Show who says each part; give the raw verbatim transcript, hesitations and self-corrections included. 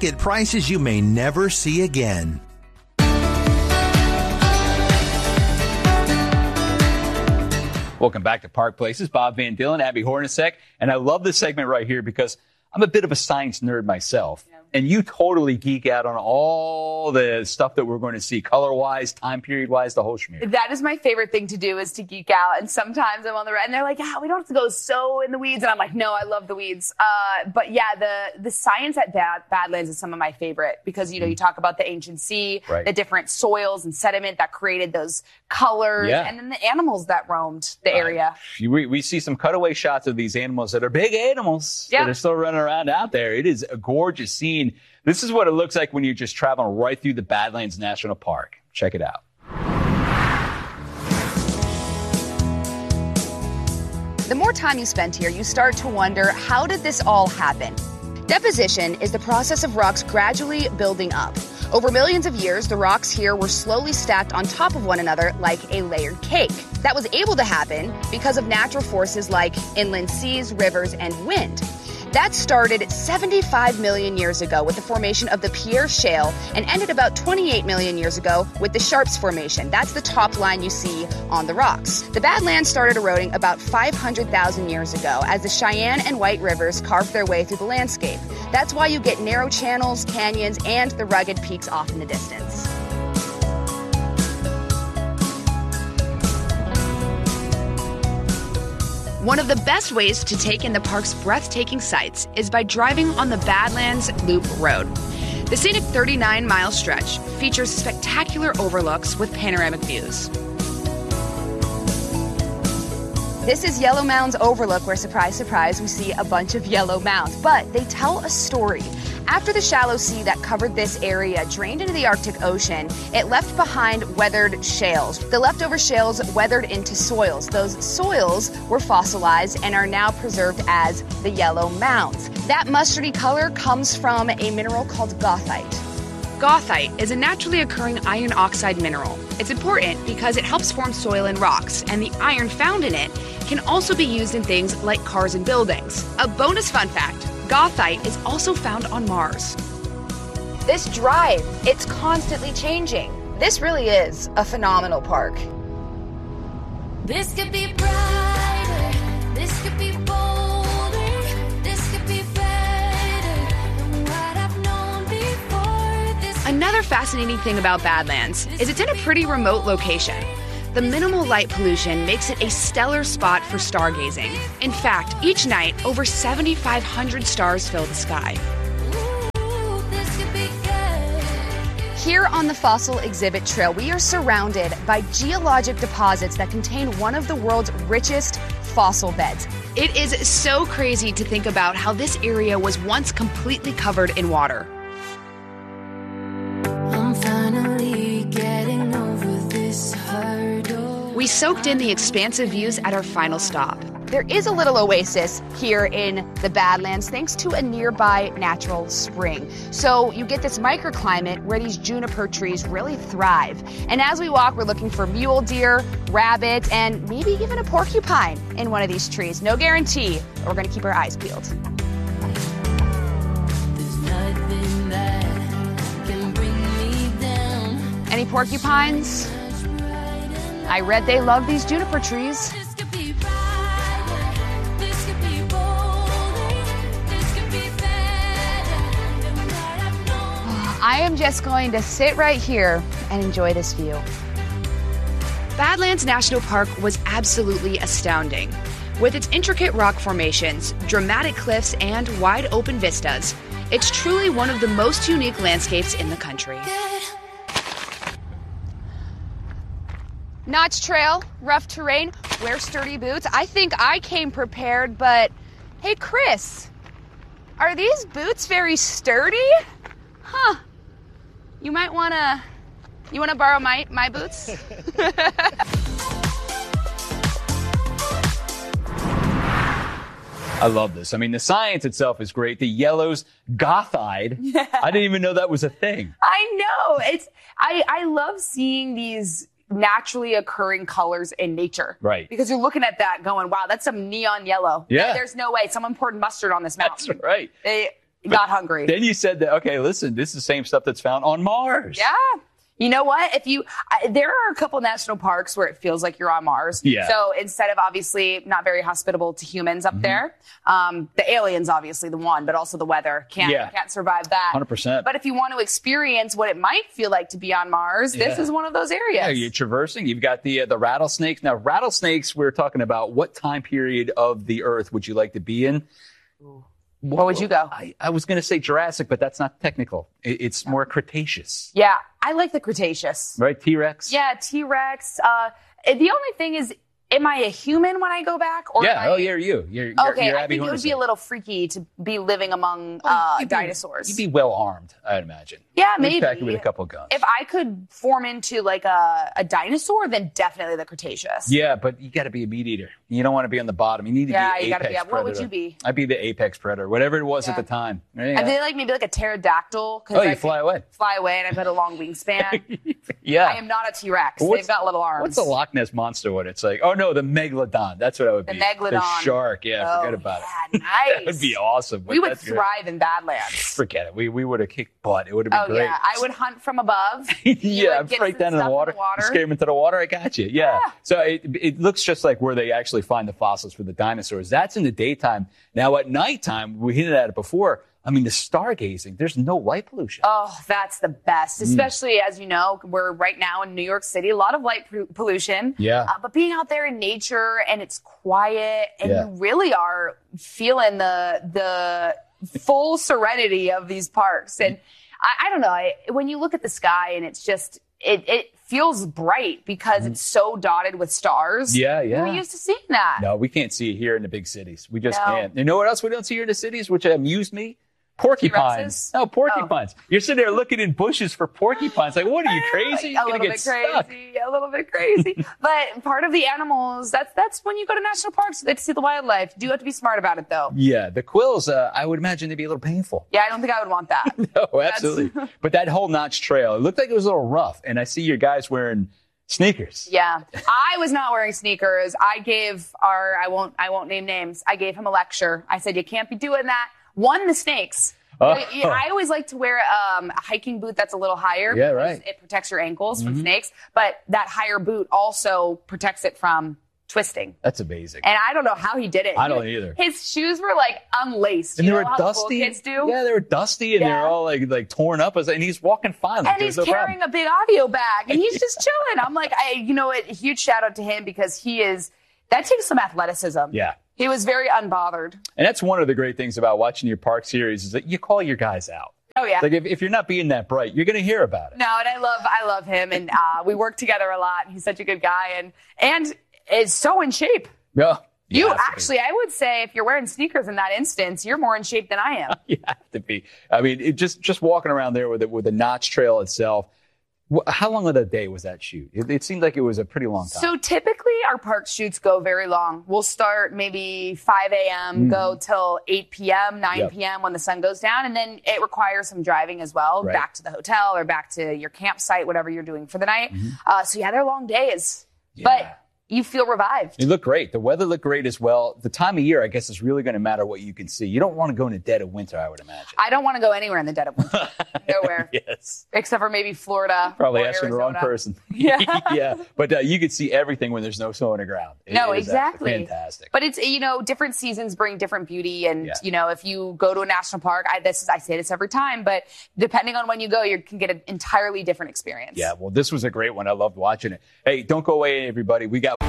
Speaker 1: Park at prices you may never see again.
Speaker 2: Welcome back to Park Places. Bob Van Dillen, Abby Hornacek. And I love this segment right here because I'm a bit of a science nerd myself. Yeah. And you totally geek out on all the stuff that we're going to see, color-wise, time period-wise, the whole schmear.
Speaker 3: That is my favorite thing to do, is to geek out. And sometimes I'm on the red, and they're like, yeah, we don't have to go so in the weeds. And I'm like, no, I love the weeds. Uh, but yeah, the the science at Bad, Badlands is some of my favorite because, you know, you talk about the ancient sea, right, the different soils and sediment that created those colors, yeah, and then the animals that roamed the area.
Speaker 2: Uh, we, we see some cutaway shots of these animals that are big animals, yeah, that are still running around out there. It is a gorgeous scene. This is what it looks like when you're just traveling right through the Badlands National Park. Check it out.
Speaker 4: The more time you spend here, you start to wonder, how did this all happen? Deposition is the process of rocks gradually building up. Over millions of years, the rocks here were slowly stacked on top of one another like a layered cake. That was able to happen because of natural forces like inland seas, rivers, and wind. That started seventy-five million years ago with the formation of the Pierre Shale and ended about twenty-eight million years ago with the Sharps Formation. That's the top line you see on the rocks. The Badlands started eroding about five hundred thousand years ago as the Cheyenne and White Rivers carved their way through the landscape. That's why you get narrow channels, canyons, and the rugged peaks off in the distance. One of the best ways to take in the park's breathtaking sights is by driving on the Badlands Loop Road. The scenic thirty-nine mile stretch features spectacular overlooks with panoramic views. This is Yellow Mound's overlook, where, surprise, surprise, we see a bunch of yellow mounds. But they tell a story. After the shallow sea that covered this area drained into the Arctic Ocean, it left behind weathered shales. The leftover shales weathered into soils. Those soils were fossilized and are now preserved as the yellow mounds. That mustardy color comes from a mineral called goethite. Goethite is a naturally occurring iron oxide mineral. It's important because it helps form soil and rocks, and the iron found in it can also be used in things like cars and buildings. A bonus fun fact: goethite is also found on Mars. This drive, it's constantly changing. This really is a phenomenal park.
Speaker 5: This could be brighter, this could be bolder, this could be better than what I've known before. This
Speaker 4: Another fascinating thing about Badlands is it's in a pretty remote location. The minimal light pollution makes it a stellar spot for stargazing. In fact, each night, over seventy-five hundred stars fill the sky. Here on the Fossil Exhibit Trail, we are surrounded by geologic deposits that contain one of the world's richest fossil beds. It is so crazy to think about how this area was once completely covered in water.
Speaker 5: I'm finally getting over this hurdle.
Speaker 4: We soaked in the expansive views at our final stop. There is a little oasis here in the Badlands thanks to a nearby natural spring. So you get this microclimate where these juniper trees really thrive. And as we walk, we're looking for mule deer, rabbits, and maybe even a porcupine in one of these trees. No guarantee, but we're going to keep our eyes peeled.
Speaker 5: There's nothing that can bring me down.
Speaker 4: Any porcupines? I read they love these juniper trees.
Speaker 5: This could be brighter, this could be bolder, this could be better than what I've known.
Speaker 4: I am just going to sit right here and enjoy this view. Badlands National Park was absolutely astounding. With its intricate rock formations, dramatic cliffs, and wide open vistas, it's truly one of the most unique landscapes in the country. Notch trail, rough terrain, wear sturdy boots. I think I came prepared, but hey, Chris, are these boots very sturdy? Huh. You might wanna, you wanna borrow my, my boots?
Speaker 2: I love this. I mean, the science itself is great. The yellows, goethite. Yeah. I didn't even know that was a thing.
Speaker 3: I know. It's I, I love seeing these naturally occurring colors in nature.
Speaker 2: Right.
Speaker 3: Because you're looking at that going, wow, that's some neon yellow.
Speaker 2: Yeah.
Speaker 3: There's no way. Someone poured mustard on this mountain.
Speaker 2: That's right.
Speaker 3: They, got hungry.
Speaker 2: Then you said that, okay, listen, this is the same stuff that's found on Mars.
Speaker 3: Yeah. You know what? If you, I, there are a couple national parks where it feels like you're on Mars.
Speaker 2: Yeah.
Speaker 3: So instead of obviously not very hospitable to humans up mm-hmm. there, um, the aliens obviously the one, but also the weather can't
Speaker 2: yeah.
Speaker 3: can't survive that.
Speaker 2: one hundred percent.
Speaker 3: But if you want to experience what it might feel like to be on Mars, this
Speaker 2: yeah.
Speaker 3: is one of those areas.
Speaker 2: Yeah, you're traversing. You've got the uh, the rattlesnakes. Now, rattlesnakes. We're talking about what time period of the Earth would you like to be in?
Speaker 3: Ooh. Where would you go?
Speaker 2: I, I was going to say Jurassic, but that's not technical. It, it's more Cretaceous.
Speaker 3: Yeah, I like the Cretaceous.
Speaker 2: Right, T-Rex?
Speaker 3: Yeah, T-Rex. Uh, the only thing is, am I a human when I go back? Or
Speaker 2: yeah,
Speaker 3: I...
Speaker 2: oh, yeah, you. You're, you're,
Speaker 3: okay,
Speaker 2: you're
Speaker 3: I think it would be a little freaky to be living among uh,
Speaker 2: you'd be,
Speaker 3: dinosaurs.
Speaker 2: You'd be well armed, I'd imagine.
Speaker 3: Yeah,
Speaker 2: You'd
Speaker 3: maybe.
Speaker 2: pack it with a couple of guns.
Speaker 3: If I could form into like a, a dinosaur, then definitely the Cretaceous.
Speaker 2: Yeah, but you got to be a meat eater. You don't want to be on the bottom. You need to
Speaker 3: yeah,
Speaker 2: be
Speaker 3: you
Speaker 2: apex
Speaker 3: gotta be.
Speaker 2: predator.
Speaker 3: What would you be?
Speaker 2: I'd be the apex predator, whatever it was
Speaker 3: yeah.
Speaker 2: at the time. Yeah.
Speaker 3: I feel like maybe like a pterodactyl.
Speaker 2: Oh, you
Speaker 3: I
Speaker 2: fly away.
Speaker 3: Fly away, and I've got a long wingspan.
Speaker 2: yeah.
Speaker 3: I am not a T-Rex.
Speaker 2: What's,
Speaker 3: They've got little arms.
Speaker 2: What's the Loch Ness Monster one? It's like, oh no, the Megalodon. That's what I would
Speaker 3: the
Speaker 2: be.
Speaker 3: Megalodon.
Speaker 2: The shark. Yeah,
Speaker 3: oh,
Speaker 2: forget about
Speaker 3: yeah,
Speaker 2: it.
Speaker 3: Nice.
Speaker 2: That would be awesome.
Speaker 3: We would
Speaker 2: that's
Speaker 3: thrive
Speaker 2: great.
Speaker 3: in Badlands.
Speaker 2: Forget it. We we would have kicked butt. It would have been
Speaker 3: oh,
Speaker 2: great.
Speaker 3: yeah. I would hunt from above.
Speaker 2: yeah,
Speaker 3: like,
Speaker 2: right down in the water.
Speaker 3: In the water.
Speaker 2: Scare them into the water. I got you. Yeah.
Speaker 3: yeah.
Speaker 2: So it, it looks just like where they actually find the fossils for the dinosaurs. That's in the daytime. Now at nighttime, we hinted at it before. I mean, the stargazing, there's no light pollution.
Speaker 3: Oh, that's the best. Especially, mm. as you know, we're right now in New York City, a lot of light pollution.
Speaker 2: Yeah.
Speaker 3: Uh, but being out there in nature and it's quiet and
Speaker 2: yeah.
Speaker 3: you really are feeling the, the full serenity of these parks. And I, I don't know, I, when you look at the sky and it's just, it, it feels bright because mm. it's so dotted with stars.
Speaker 2: Yeah, yeah.
Speaker 3: We're used to seeing that.
Speaker 2: No, we can't see it here in the big cities. We just
Speaker 3: no.
Speaker 2: can't. You know what else we don't see here in the cities, which amused me? Porcupines.
Speaker 3: T-Rexes?
Speaker 2: No, porcupines. Oh. You're sitting there looking in bushes for porcupines. Like, what are you, crazy? You're
Speaker 3: a little bit
Speaker 2: stuck.
Speaker 3: crazy, a little bit crazy. But part of the animals, that's that's when you go to national parks, you get to see the wildlife. You do have to be smart about it, though.
Speaker 2: Yeah, the quills, uh, I would imagine they'd be a little painful.
Speaker 3: Yeah, I don't think I would want that.
Speaker 2: no, absolutely. But that whole Notch Trail, it looked like it was a little rough. And I see your guys wearing sneakers.
Speaker 3: Yeah. I was not wearing sneakers. I gave our, I won't, I won't name names. I gave him a lecture. I said, you can't be doing that. One, the snakes. Oh. I always like to wear um, a hiking boot that's a little higher.
Speaker 2: Yeah, right.
Speaker 3: It protects your ankles mm-hmm. from snakes, but that higher boot also protects it from twisting.
Speaker 2: That's amazing.
Speaker 3: And I don't know how he did it.
Speaker 2: I don't either.
Speaker 3: His shoes were like unlaced.
Speaker 2: And
Speaker 3: you
Speaker 2: they
Speaker 3: know
Speaker 2: were
Speaker 3: how
Speaker 2: dusty.
Speaker 3: Cool kids do?
Speaker 2: Yeah, they were dusty and
Speaker 3: yeah.
Speaker 2: they were all like like torn up. And he's walking fine. Like,
Speaker 3: and he's
Speaker 2: no
Speaker 3: carrying
Speaker 2: problem.
Speaker 3: a big audio bag and he's just chilling. I'm like, I, you know what? Huge shout out to him because he is, that takes some athleticism.
Speaker 2: Yeah.
Speaker 3: He was very unbothered.
Speaker 2: And that's one of the great things about watching your park series is that you call your guys out.
Speaker 3: Oh, yeah.
Speaker 2: Like, if, if you're not being that bright, you're going to hear about it.
Speaker 3: No, and I love I love him. And uh, we work together a lot. He's such a good guy and and is so in shape.
Speaker 2: Yeah.
Speaker 3: You, you actually, I would say if you're wearing sneakers in that instance, you're more in shape than I am.
Speaker 2: You have to be. I mean, it just, just walking around there with, it, with the Notch Trail itself. How long of the day was that shoot? It, it seemed like it was a pretty long time.
Speaker 3: So typically our park shoots go very long. We'll start maybe five a.m., mm. go till eight p.m., nine yep. p.m. when the sun goes down. And then it requires some driving as well,
Speaker 2: right. back
Speaker 3: to the hotel or back to your campsite, whatever you're doing for the night. Mm-hmm. Uh, so yeah, they're long days. Yeah. But you feel revived.
Speaker 2: You look great. The weather looked great as well. The time of year, I guess, is really going to matter what you can see. You don't want to go in the dead of winter, I would imagine.
Speaker 3: I don't want to go anywhere in the dead of winter. Nowhere.
Speaker 2: Yes.
Speaker 3: Except for maybe Florida.
Speaker 2: Probably
Speaker 3: or
Speaker 2: asking the wrong person.
Speaker 3: Yeah.
Speaker 2: yeah. But uh, you could see everything when there's no snow on the ground. It,
Speaker 3: no,
Speaker 2: it
Speaker 3: exactly.
Speaker 2: Fantastic.
Speaker 3: But it's, you know, different seasons bring different beauty. And,
Speaker 2: yeah.
Speaker 3: you know, if you go to a national park, I, this is, I say this every time, but depending on when you go, you can get an entirely different experience.
Speaker 2: Yeah. Well, this was a great one. I loved watching it. Hey, don't go away, everybody. We got